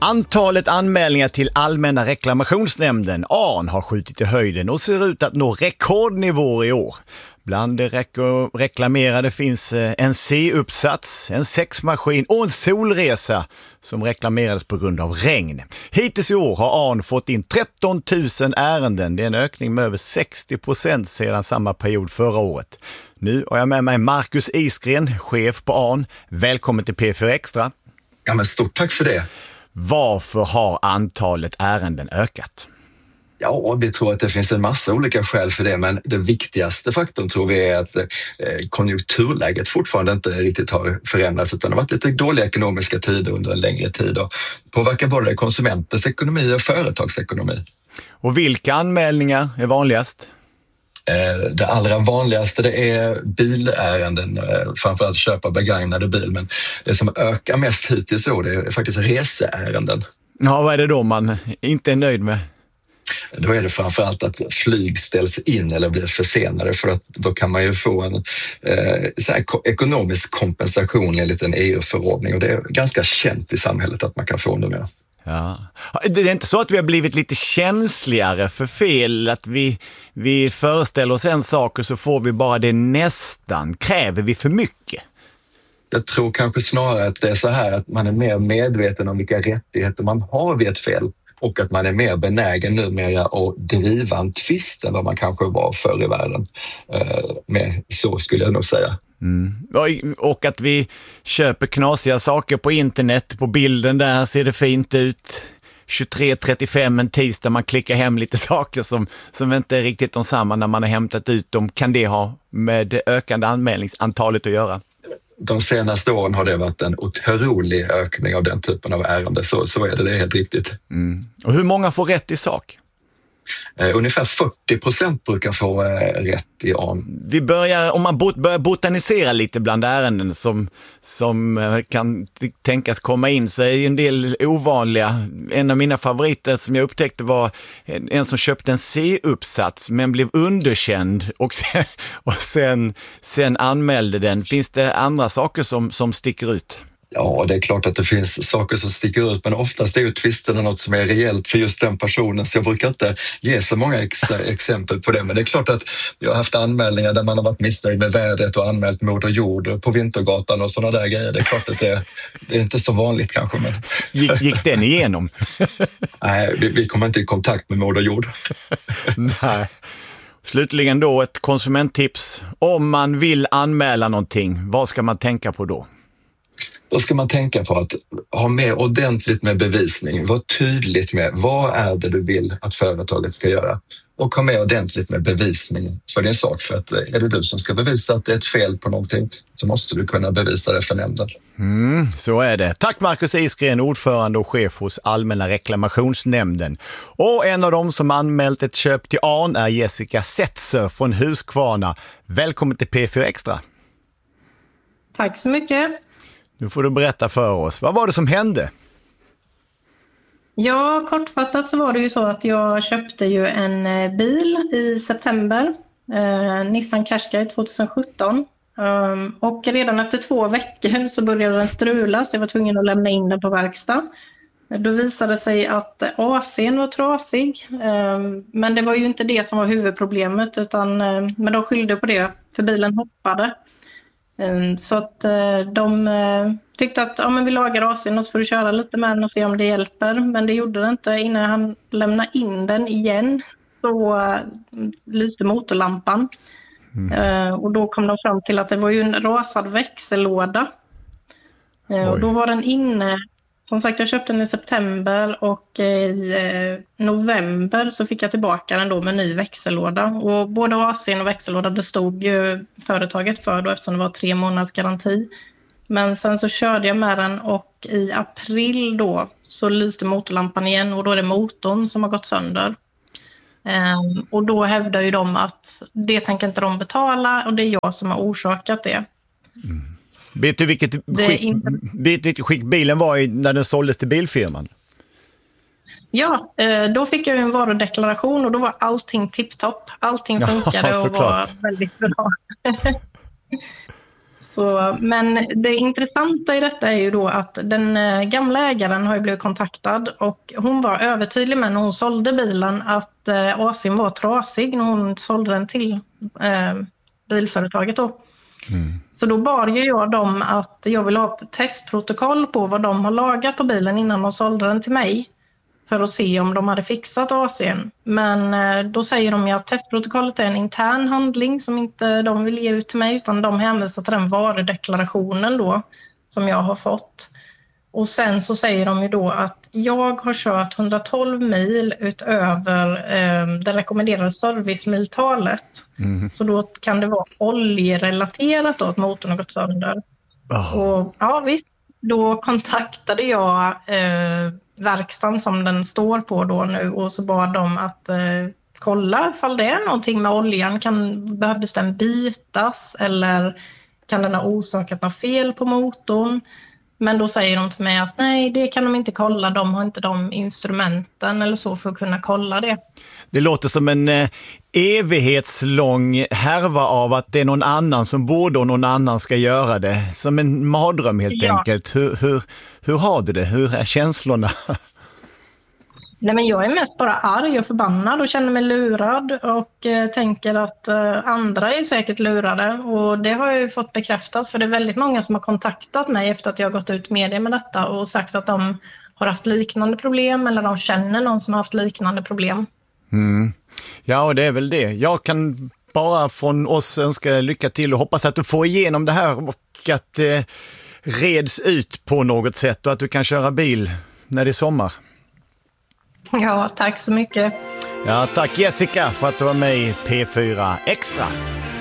Antalet anmälningar till Allmänna reklamationsnämnden, ARN, har skjutit i höjden och ser ut att nå rekordnivåer i år. Bland det reklamerade finns en C-uppsats, en sexmaskin och en solresa som reklamerades på grund av regn. Hittills i år har ARN fått in 13 000 ärenden. Det är en ökning med över 60% sedan samma period förra året. Nu har jag med mig Marcus Isgren, chef på ARN. Välkommen till P4 Extra. Ja, men stort tack för det. Varför har antalet ärenden ökat? Ja, vi tror att det finns en massa olika skäl för det, men det viktigaste faktorn tror vi är att konjunkturläget fortfarande inte riktigt har förändrats, utan det har varit lite dåliga ekonomiska tider under en längre tid och påverkar både konsumenters ekonomi och företagsekonomi. Och vilka anmälningar är vanligast? Det allra vanligaste det är bilärenden, framförallt köpa begagnade bil, men det som ökar mest hittills så det är faktiskt reseärenden. Ja, vad är det då man inte är nöjd med? Då är det framförallt att flyg ställs in eller blir försenade, för att då kan man ju få en så här ekonomisk kompensation enligt en EU-förordning, och det är ganska känt i samhället att man kan få numera. Ja. Det är inte så att vi har blivit lite känsligare för fel, att vi föreställer oss en sak och så får vi bara det nästan. Kräver vi för mycket? Jag tror kanske snarare att det är så här att man är mer medveten om vilka rättigheter man har vid ett fel, och att man är mer benägen numera att driva en tvist än vad man kanske var förr i världen. Men så skulle jag nog säga. Mm. Och att vi köper knasiga saker på internet. På bilden där ser det fint ut. 23:35 en tisdag, man klickar hem lite saker som inte är riktigt de samma när man har hämtat ut dem. Kan det ha med det ökande anmälningsantalet att göra? De senaste åren har det varit en otrolig ökning av den typen av ärenden. Så är det är helt riktigt. Mm. Och hur många får rätt i sak? Ungefär 40% brukar få rätt i ARN. Vi börjar, om man börjar botanisera lite bland ärenden som kan tänkas komma in, så är ju en del ovanliga. En av mina favoriter som jag upptäckte var en som köpte en C-uppsats men blev underkänd och sen anmälde den. Finns det andra saker som sticker ut? Ja, det är klart att det finns saker som sticker ut, men oftast är ju tvisten något som är rejält för just den personen, så jag brukar inte ge så många exempel på det. Men det är klart att jag har haft anmälningar där man har varit missnöjd med vädret och anmält Moder Jord på Vintergatan och sådana där grejer. Det är klart att det är inte så vanligt kanske. Men... Gick den igenom? Nej, vi kommer inte i kontakt med Moder Jord. Nej. Slutligen då ett konsumenttips. Om man vill anmäla någonting, vad ska man tänka på då? Då ska man tänka på att ha med ordentligt med bevisning. Var tydligt med vad är det du vill att företaget ska göra. Och ha med ordentligt med bevisning för din sak. För att är det du som ska bevisa att det är ett fel på någonting, så måste du kunna bevisa det för nämnden. Så är det. Tack Marcus Isgren, ordförande och chef hos Allmänna reklamationsnämnden. Och en av dem som anmält ett köp till ARN är Jessica Setzer från Huskvarna. Välkommen till P4 Extra. Tack så mycket. Nu får du berätta för oss. Vad var det som hände? Ja, kortfattat så var det ju så att jag köpte ju en bil i september. Nissan Qashqai 2017. Och redan efter 2 veckor så började den strula, så jag var tvungen att lämna in den på verkstad. Då visade det sig att AC:n var trasig. Men det var ju inte det som var huvudproblemet, men de skyllde på det för bilen hoppade. Så att de tyckte att men vi lagar AC:n och så får du köra lite med den och se om det hjälper. Men det gjorde det inte. Innan han lämnade in den igen så lyste motorlampan. Och då kom de fram till att det var ju en rasad växellåda. Och då var den inne. Som sagt, jag köpte den i september och i november så fick jag tillbaka den då med ny växellåda. Och både AC:n och växellåda, det stod ju företaget för då, eftersom det var 3 månaders garanti. Men sen så körde jag med den och i april då så lyste motorlampan igen, och då är det motorn som har gått sönder. Och då hävdar ju de att det tänker inte de betala och det är jag som har orsakat det. Vet du vilket skick bilen var i när den såldes till bilfirman? Ja, då fick jag en varudeklaration och då var allting tipptopp. Allting funkade och var väldigt bra. Så, men det intressanta i detta är ju då att den gamla ägaren har ju blivit kontaktad och hon var övertydlig med när hon sålde bilen att AC:n var trasig när hon sålde den till bilföretaget då. Så då bad ju jag dem att jag vill ha ett testprotokoll på vad de har lagat på bilen innan de sålde den till mig för att se om de hade fixat AC:n. Men då säger de ju att testprotokollet är en intern handling som inte de vill ge ut till mig, utan de hänvisar till den varudeklarationen då som jag har fått. Och sen så säger de ju då att jag har kört 112 mil utöver det rekommenderade servicemiltalet. Så då kan det vara oljerelaterat då att motorn har gått sönder. Och ja visst, då kontaktade jag verkstaden som den står på då nu och så bad de att kolla ifall det är någonting med oljan. Behövdes den bytas eller kan den ha orsakat något fel på motorn? Men då säger de till mig att nej, det kan de inte kolla. De har inte de instrumenten eller så för att kunna kolla det. Det låter som en evighetslång härva av att det är någon annan som borde och någon annan ska göra det. Som en mardröm helt enkelt. Hur har du det? Hur är känslorna? Nej, men jag är mest bara arg och förbannad och känner mig lurad och tänker att andra är säkert lurade. Och det har jag ju fått bekräftat, för det är väldigt många som har kontaktat mig efter att jag har gått ut i media med detta och sagt att de har haft liknande problem eller de känner någon som har haft liknande problem. Ja, och det är väl det. Jag kan bara från oss önska lycka till och hoppas att du får igenom det här och att det reds ut på något sätt och att du kan köra bil när det är sommar. Ja, tack så mycket. Ja, tack Jessica för att du var med i P4 Extra.